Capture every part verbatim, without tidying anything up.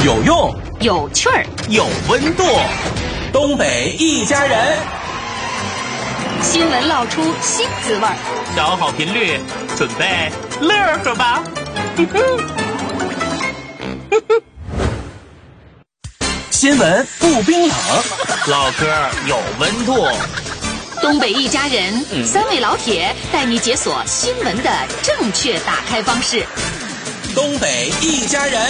有用， 有趣儿， 有温度。东北一家人， 新闻烙出新滋味儿， 调好频率，准备乐呵吧。新闻不冰冷，唠嗑有温度。 东北一家人，嗯、三位老铁带你解锁新闻的正确打开方式。 东北一家人。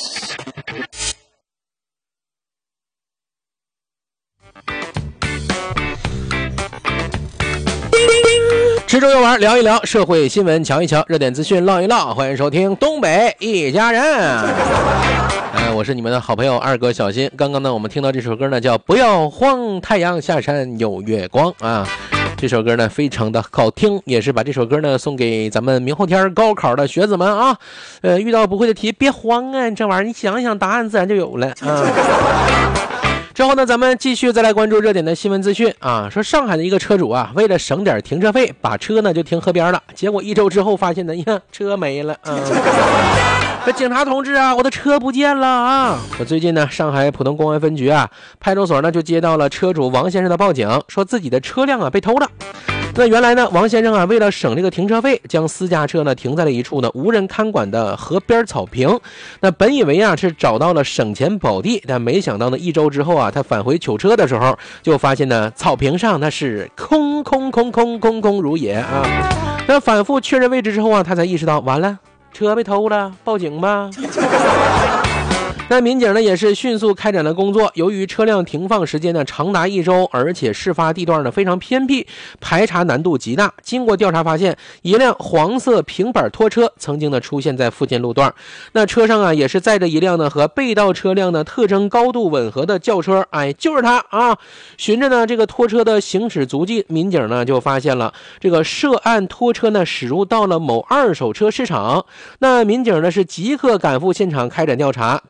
吃粥游玩聊一聊，社会新闻瞧一瞧，热点资讯唠一唠。欢迎收听东北一家人。呃，我是你们的好朋友二哥小新。刚刚呢，我们听到这首歌呢，叫《不要慌，太阳下山有月光》啊。这首歌呢非常的好听，也是把这首歌呢送给咱们明后天高考的学子们啊。呃，遇到不会的题别慌啊，这玩意儿你想想答案自然就有了啊。之后呢，咱们继续再来关注热点的新闻资讯啊。说上海的一个车主啊，为了省点停车费，把车呢就停河边了，结果一周之后发现呢，呀，车没了啊。说警察同志啊，我的车不见了啊！说最近呢，上海浦东公安分局啊派出所呢就接到了车主王先生的报警，说自己的车辆啊被偷了。那原来呢，王先生啊为了省这个停车费，将私家车呢停在了一处呢无人看管的河边草坪。那本以为啊是找到了省钱宝地，但没想到呢一周之后啊，他返回取车的时候，就发现呢草坪上那是空空空空空空如也啊。那反复确认位置之后啊，他才意识到完了。车被偷了，报警吧。那民警呢也是迅速开展了工作，由于车辆停放时间呢长达一周，而且事发地段呢非常偏僻，排查难度极大。经过调查发现，一辆黄色平板拖车曾经呢出现在附近路段，那车上啊也是载着一辆呢和被盗车辆呢特征高度吻合的轿车，哎，就是它啊！循着呢这个拖车的行驶足迹，民警呢就发现了这个涉案拖车呢驶入到了某二手车市场。那民警呢是即刻赶赴现场开展调查。